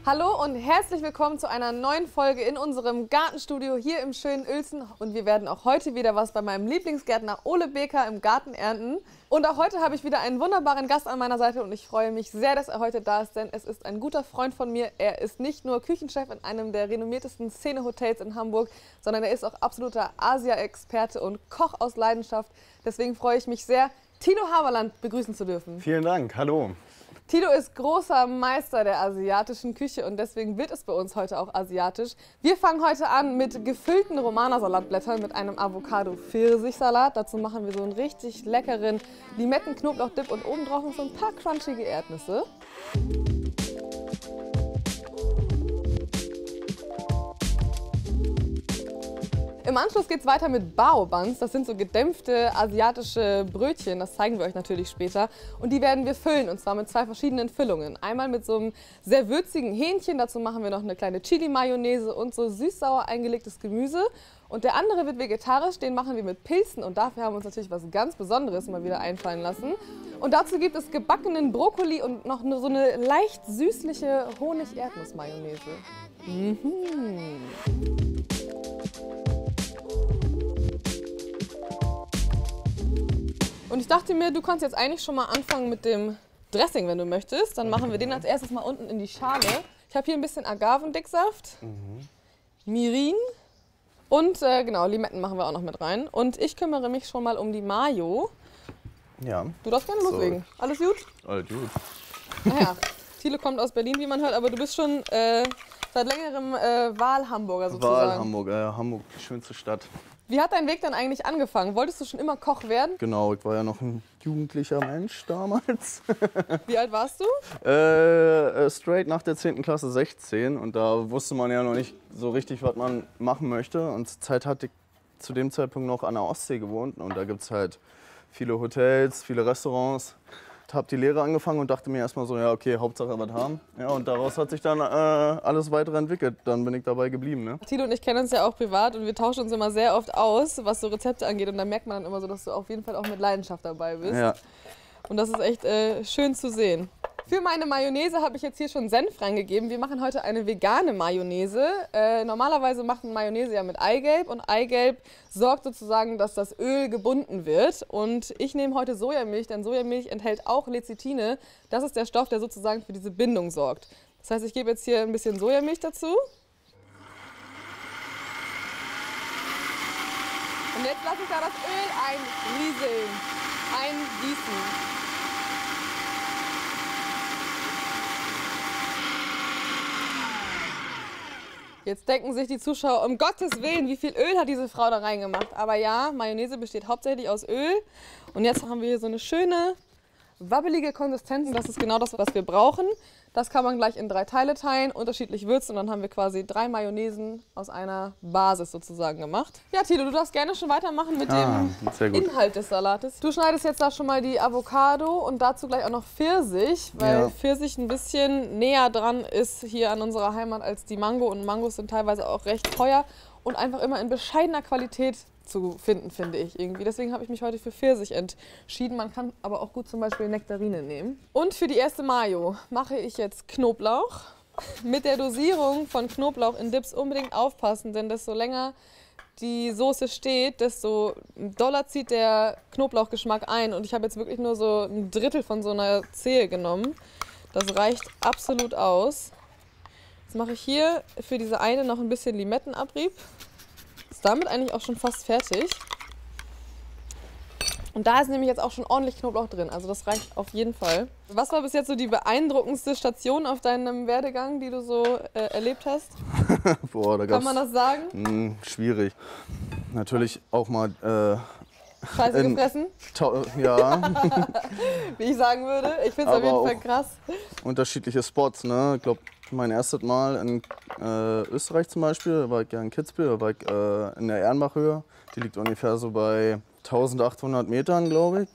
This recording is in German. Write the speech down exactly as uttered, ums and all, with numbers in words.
Hallo und herzlich willkommen zu einer neuen Folge in unserem Gartenstudio hier im schönen Uelzen. Und wir werden auch heute wieder was bei meinem Lieblingsgärtner Ole Beker im Garten ernten. Und auch heute habe ich wieder einen wunderbaren Gast an meiner Seite und ich freue mich sehr, dass er heute da ist, denn es ist ein guter Freund von mir. Er ist nicht nur Küchenchef in einem der renommiertesten Szene-Hotels in Hamburg, sondern er ist auch absoluter Asia-Experte und Koch aus Leidenschaft. Deswegen freue ich mich sehr, Thilo Haberland begrüßen zu dürfen. Vielen Dank, hallo. Thilo ist großer Meister der asiatischen Küche und deswegen wird es bei uns heute auch asiatisch. Wir fangen heute an mit gefüllten Romana-Salatblättern mit einem Avocado-Pfirsich-Salat. Dazu machen wir so einen richtig leckeren Limetten-Knoblauch-Dip und obendrauf noch so ein paar crunchige Erdnüsse. Im Anschluss geht es weiter mit Bao Buns. Das sind so gedämpfte asiatische Brötchen, das zeigen wir euch natürlich später. Und die werden wir füllen, und zwar mit zwei verschiedenen Füllungen. Einmal mit so einem sehr würzigen Hähnchen, dazu machen wir noch eine kleine Chili-Mayonnaise und so süß-sauer eingelegtes Gemüse. Und der andere wird vegetarisch, den machen wir mit Pilzen und dafür haben wir uns natürlich was ganz Besonderes mal wieder einfallen lassen. Und dazu gibt es gebackenen Brokkoli und noch so eine leicht süßliche Honig-Erdnuss-Mayonnaise. Mhm. Und ich dachte mir, du kannst jetzt eigentlich schon mal anfangen mit dem Dressing, wenn du möchtest. Dann machen wir den als erstes mal unten in die Schale. Ich habe hier ein bisschen Agavendicksaft, mhm. Mirin und äh, genau, Limetten machen wir auch noch mit rein. Und ich kümmere mich schon mal um die Mayo. Ja. Du darfst gerne loslegen. So. Alles gut? Alles gut. Naja, Thilo kommt aus Berlin, wie man hört, aber du bist schon äh, seit längerem äh, Wahlhamburger sozusagen. Wahlhamburger, ja, Hamburg, die schönste Stadt. Wie hat dein Weg dann eigentlich angefangen? Wolltest du schon immer Koch werden? Genau, ich war ja noch ein jugendlicher Mensch damals. Wie alt warst du? Äh, straight nach der zehnten Klasse, sechzehn. Und da wusste man ja noch nicht so richtig, was man machen möchte. Und zur Zeit hatte ich zu dem Zeitpunkt noch an der Ostsee gewohnt. Und da gibt es halt viele Hotels, viele Restaurants. Ich habe die Lehre angefangen und dachte mir erstmal so, ja okay, Hauptsache was haben. Ja, und daraus hat sich dann äh, alles weitere entwickelt. Dann bin ich dabei geblieben. Ne? Thilo und ich kennen uns ja auch privat und wir tauschen uns immer sehr oft aus, was so Rezepte angeht. Und da merkt man dann immer so, dass du auf jeden Fall auch mit Leidenschaft dabei bist. Ja. Und das ist echt äh, schön zu sehen. Für meine Mayonnaise habe ich jetzt hier schon Senf reingegeben. Wir machen heute eine vegane Mayonnaise. Äh, normalerweise macht man Mayonnaise ja mit Eigelb und Eigelb sorgt sozusagen, dass das Öl gebunden wird. Und ich nehme heute Sojamilch, denn Sojamilch enthält auch Lecithine. Das ist der Stoff, der sozusagen für diese Bindung sorgt. Das heißt, ich gebe jetzt hier ein bisschen Sojamilch dazu. Und jetzt lasse ich da das Öl einrieseln, eingießen. Jetzt denken sich die Zuschauer, um Gottes Willen, wie viel Öl hat diese Frau da reingemacht? Aber ja, Mayonnaise besteht hauptsächlich aus Öl. Und jetzt haben wir hier so eine schöne, wabbelige Konsistenz. Das ist genau das, was wir brauchen. Das kann man gleich in drei Teile teilen, unterschiedlich würzen. Und dann haben wir quasi drei Mayonnaisen aus einer Basis sozusagen gemacht. Ja, Thilo, du darfst gerne schon weitermachen mit ah, dem Inhalt des Salates. Du schneidest jetzt da schon mal die Avocado und dazu gleich auch noch Pfirsich, weil ja. Pfirsich ein bisschen näher dran ist hier an unserer Heimat als die Mango. Und Mangos sind teilweise auch recht teuer und einfach immer in bescheidener Qualität zu finden, finde ich irgendwie. Deswegen habe ich mich heute für Pfirsich entschieden. Man kann aber auch gut zum Beispiel Nektarine nehmen. Und für die erste Mayo mache ich jetzt Knoblauch. Mit der Dosierung von Knoblauch in Dips unbedingt aufpassen, denn desto länger die Soße steht, desto doller zieht der Knoblauchgeschmack ein. Und ich habe jetzt wirklich nur so ein Drittel von so einer Zehe genommen. Das reicht absolut aus. Jetzt mache ich hier für diese eine noch ein bisschen Limettenabrieb. Ist damit eigentlich auch schon fast fertig. Und da ist nämlich jetzt auch schon ordentlich Knoblauch drin, also das reicht auf jeden Fall. Was war bis jetzt so die beeindruckendste Station auf deinem Werdegang, die du so äh, erlebt hast? Boah, da Kann man das sagen? Mh, schwierig. Natürlich auch mal äh, Scheiße gefressen? Ja. Wie ich sagen würde. Ich finde es auf jeden Fall krass. Unterschiedliche Spots, ne? Ich glaube, mein erstes Mal in äh, Österreich zum Beispiel, da war ich ja in Kitzbühel, da war ich äh, in der Ehrenbachhöhe. Die liegt ungefähr so bei eintausendachthundert Metern, glaube ich.